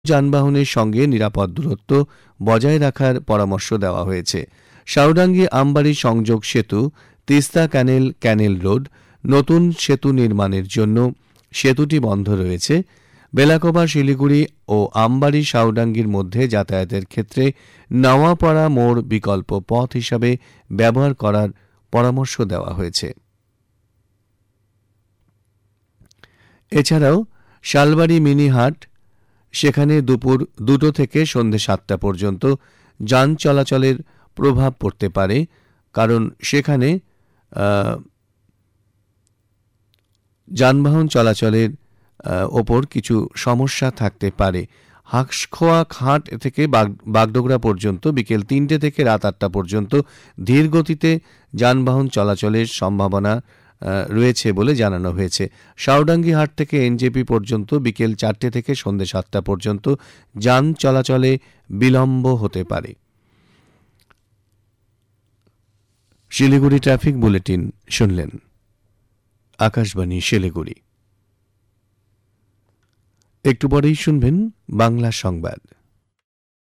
যানবাহনের সঙ্গে নিরাপদ দূরত্ব বজায় রাখার পরামর্শ দেওয়া হয়েছে। সাউডাঙ্গি আমবাড়ি সংযোগ সেতু, তিস্তা ক্যানেল রোড নতুন সেতু নির্মাণের জন্য সেতুটি বন্ধ রয়েছে। বেলাকোবা শিলিগুড়ি ও আমবাড়ি সাউডাঙ্গির মধ্যে যাতায়াতের ক্ষেত্রে নাওয়াপাড়া মোড় বিকল্প পথ হিসাবে ব্যবহার করার পরামর্শ দেওয়া হয়েছে। এছাড়াও শালবাড়ি মিনি হাট, সেখানে দুপুর 2টো থেকে সন্ধ্যে 7টা পর্যন্ত যান চলাচলের প্রভাব পড়তে পারে, কারণ সেখানে যানবাহন চলাচলের ওপর কিছু সমস্যা থাকতে পারে। হাঁসখোয়া ঘাট থেকে বাগডোগরা পর্যন্ত বিকেল 3টে থেকে রাত 8টা পর্যন্ত ধীর গতিতে যানবাহন চলাচলের সম্ভাবনা রয়েছে বলে জানানো হয়েছে। সাউডাঙ্গি হাট থেকে এনজেপি পর্যন্ত বিকেল 4টে থেকে সন্ধ্যে 7টা পর্যন্ত যান চলাচলে বিলম্ব হতে পারে। শিলিগুড়ি ট্রাফিক বুলেটিন শুনলেন। আকাশবাণী শিলিগুড়ি। একটু পরেই শুনবেন বাংলা সংবাদ।